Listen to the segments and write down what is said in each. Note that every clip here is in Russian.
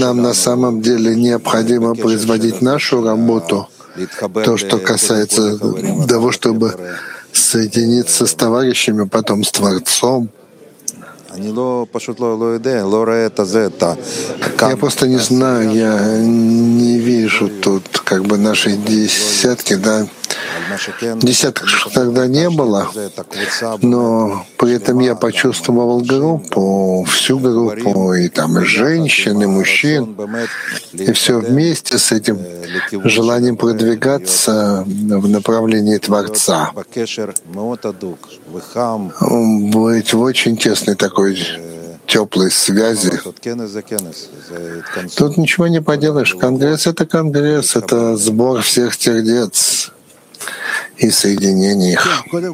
нам на самом деле необходимо производить нашу работу, то, что касается того, чтобы соединиться с товарищами, потом с Творцом. Я просто не знаю, я не вижу тут наши десятки, да. Десяток тогда не было, но при этом я почувствовал группу, всю группу, и там и женщин, и мужчин, и все вместе с этим желанием продвигаться в направлении Творца, быть в очень тесной такой теплой связи. Тут ничего не поделаешь. Конгресс — это сбор всех сердец и соединение их.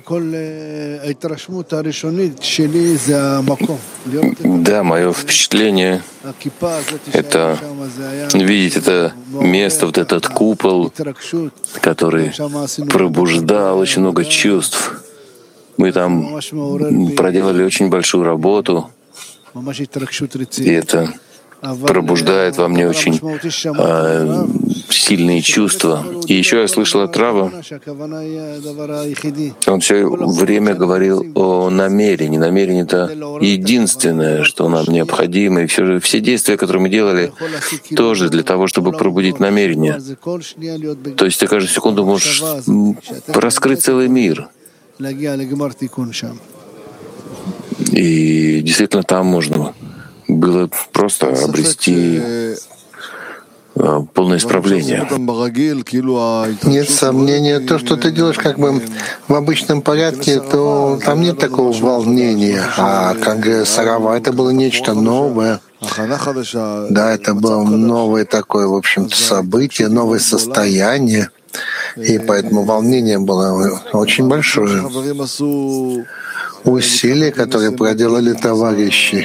Да, мое впечатление — это видеть это место, вот этот купол, который пробуждал очень много чувств. Мы там проделали очень большую работу, и это пробуждает во мне очень сильные чувства. И еще я слышал от Рава, он все время говорил о намерении. Намерение — это единственное, что нам необходимо. И все действия, которые мы делали, тоже для того, чтобы пробудить намерение. То есть ты каждую секунду можешь раскрыть целый мир. И действительно там можно было просто обрести полное исправление. Нет сомнения, то, что ты делаешь в обычном порядке, то там нет такого волнения. А Конгресс Рава — это было нечто новое. Да, это было новое такое, в общем-то, событие, новое состояние. И поэтому волнение было очень большое. Усилия, которые проделали товарищи.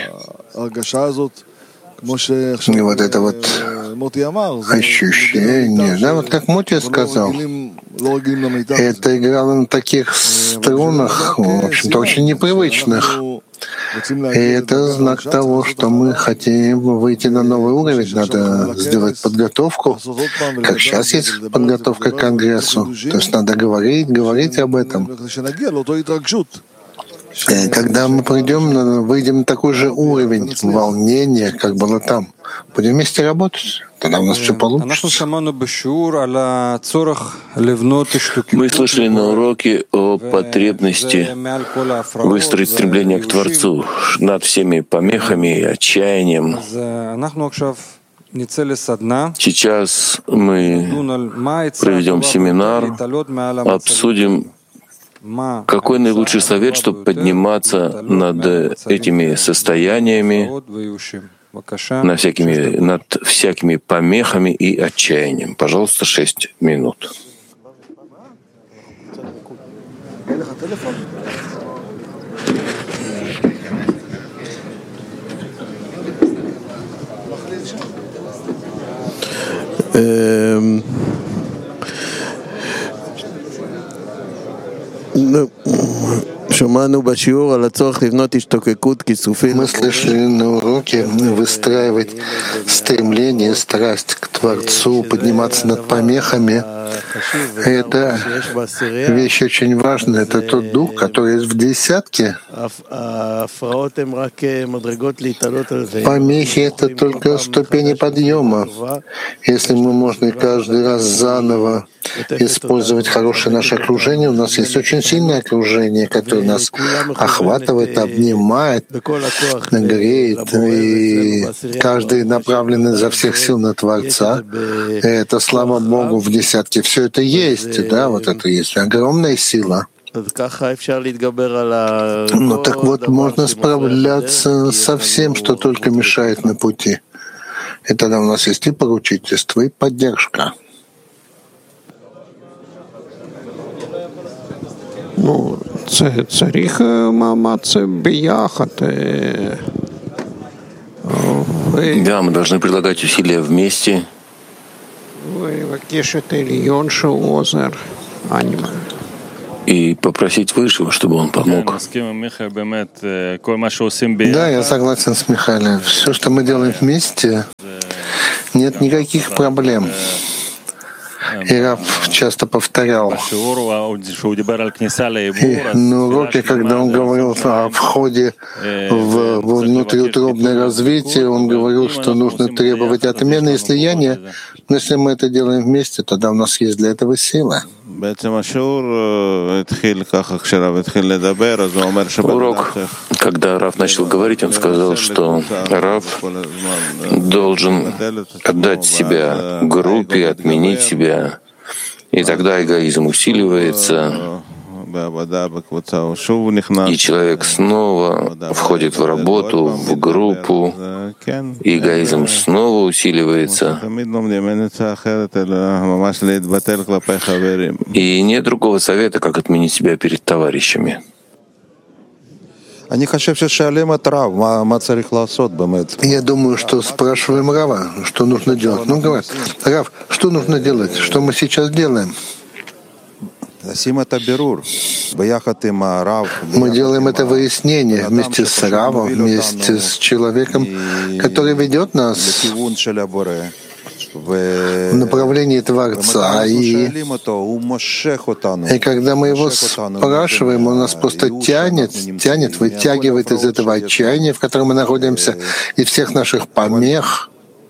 И вот это вот ощущение, да, вот как Моти сказал, это играло на таких струнах, в общем-то, очень непривычных. И это знак того, что мы хотим выйти на новый уровень, надо сделать подготовку, как сейчас есть подготовка к Конгрессу, то есть надо говорить об этом. Когда мы выйдем на такой же уровень волнения, как было там, будем вместе работать, тогда у нас все получится. Мы слышали на уроке о потребности выстроить стремление к Творцу над всеми помехами и отчаянием. Сейчас мы проведем семинар, обсудим, какой наилучший совет, чтобы подниматься над этими состояниями, над всякими помехами и отчаянием. Пожалуйста, 6 минут. Мы слышали на уроке выстраивать стремление, страсть к Творцу, подниматься над помехами. Это вещь очень важная. Это тот дух, который есть в десятке. Помехи — это только ступени подъема. Если мы можем каждый раз заново использовать хорошее наше окружение, у нас есть очень сильное окружение, которое нас охватывает, обнимает, греет, и каждый направлен изо всех сил на Творца. И это, слава Богу, в десятке все это есть, да, вот это есть огромная сила. Ну так вот, можно справляться со всем, что только мешает на пути. И тогда у нас есть и поручительство, и поддержка. Ну, צריך מאמץ ביחד. Да, мы должны прилагать усилия вместе. И попросить Высшего, чтобы он помог. Да, я согласен с Михаилом. Все, что мы делаем вместе, нет никаких проблем. И Рав часто повторял. И на уроке, когда он говорил о входе в внутриутробное развитие, он говорил, что нужно требовать отмены и слияния. Но если мы это делаем вместе, тогда у нас есть для этого сила. Урок, когда Рав начал говорить, он сказал, что Рав должен отдать себя группе, отменить себя, и тогда эгоизм усиливается, и человек снова входит в работу, в группу, и эгоизм снова усиливается. И нет другого совета, как отменить себя перед товарищами. Я думаю, что спрашиваем Рава, что нужно делать. Ну, говорят, Рав, что нужно делать? Что мы сейчас делаем? Мы делаем это выяснение вместе с Равом, вместе с человеком, который ведет нас в направлении Творца. И когда мы его спрашиваем, он нас просто тянет, вытягивает из этого отчаяния, в котором мы находимся, и всех наших помех.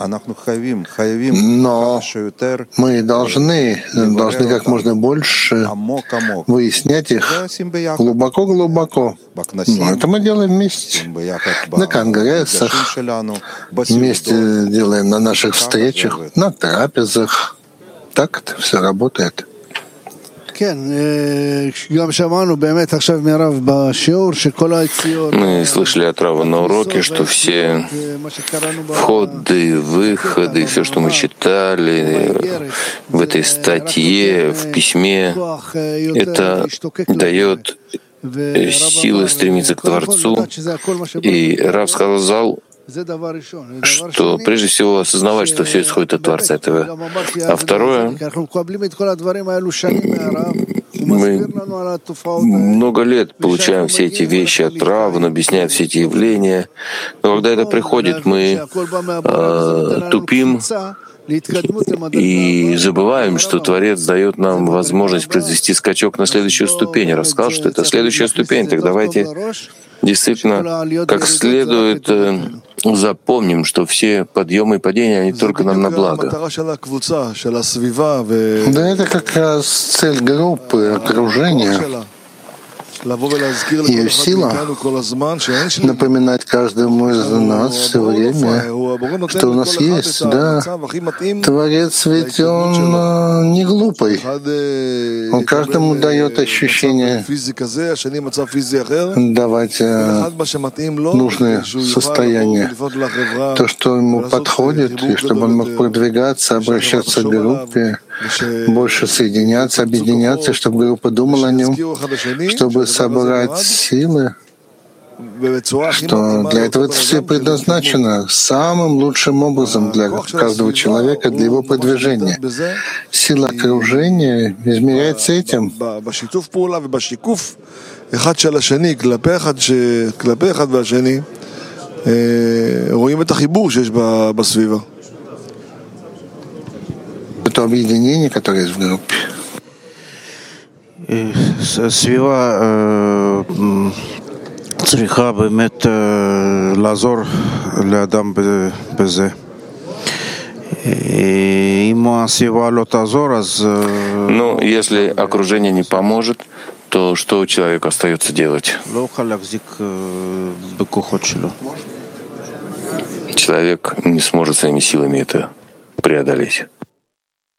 Но мы должны как можно больше выяснять их глубоко. Но это мы делаем вместе. На конгрессах, вместе делаем на наших встречах, на трапезах. Так это все работает. Мы слышали от Рава на уроке, что все входы, выходы, все, что мы читали в этой статье, в письме, это дает силы стремиться к Творцу. И Рав сказал, что прежде всего осознавать, что все исходит от Творца этого. А второе, мы много лет получаем все эти вещи от Рава, он объясняет все эти явления. Но когда это приходит, мы тупим и забываем, что Творец дает нам возможность произвести скачок на следующую ступень. Я рассказал, что это следующая ступень. Так давайте действительно как следует запомним, что все подъемы и падения, они только нам на благо. Да, это как раз цель группы, окружения. Ее сила напоминать каждому из нас все время, что у нас есть. Да, Творец, ведь он не глупый. Он каждому дает ощущение давать нужное состояние, то, что ему подходит, и чтобы он мог продвигаться, обращаться к группе, больше соединяться, объединяться, чтобы группа думала о нем, чтобы собрать силы, что для этого это все предназначено самым лучшим образом для каждого человека, для его продвижения. Сила окружения измеряется этим. Это объединение, которое есть в группе. סביבה צריכה באמת לעזור לאדם בזה. אם הסביבה לא תעזור, אז... Ну, если окружение не поможет, то что у человека остается делать? Человек не сможет своими силами это преодолеть.